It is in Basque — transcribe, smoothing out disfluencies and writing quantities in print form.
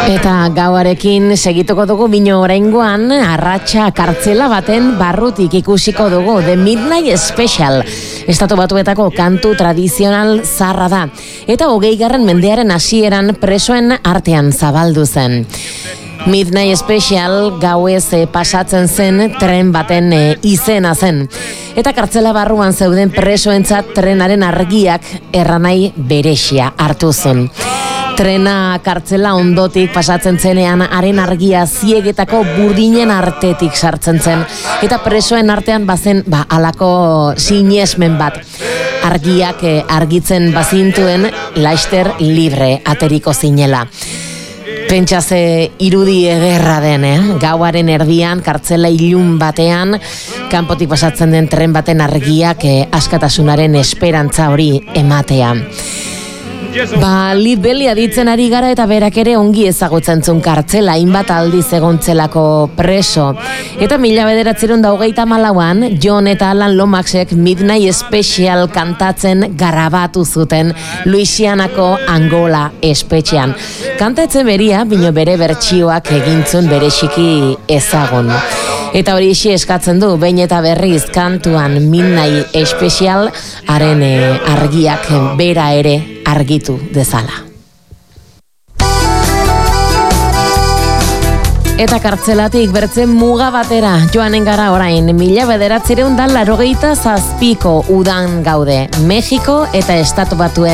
Eta gauarekin segituko dugu bino oraingoan arratsa kartzela baten barrutik ikusiko dugu The Midnight Special. Estatu Batuetako kantu tradizional zaharra da. Eta 20. mendearen hasieran presoen artean zabaldu zen. Midnight Special gauez pasatzen zen tren baten izena zen. Eta kartzela barruan zeuden presoentzat trenaren argiak erranai beresia hartu zen. Trena kartzela ondotik pasatzen zenean haren argia ziegetako burdinen artetik sartzen zen. Eta presoen artean bazen halako sinesmen bat. Argiak argitzen bazintuen laster libre ateriko zinela. Pentsa ze irudi ederra den, Gauaren erdian, kartzela ilun batean, kanpotik pasatzen den tren baten argiak askatasunaren esperantza hori ematea. Lead Belly aditzen ari gara eta berak ere ongi ezagutzen zuen kartzela, hainbat aldiz egontzelako preso. Eta 1924an, John eta Alan Lomaxek Midnight Special kantatzen grabatu zuten Louisianako Angola espetxean. Kantatzen beria, bino bere bertsioak egintzun bereziki ezagun. Eta hori eskatzen du, behin eta berriz kantuan Midnight Special haren argiak bera ere argitu dezala. Eta kartzelatik bertzen muga batera joanen gara orain 1987ko udan gaude. Mexiko eta Estatu Batuen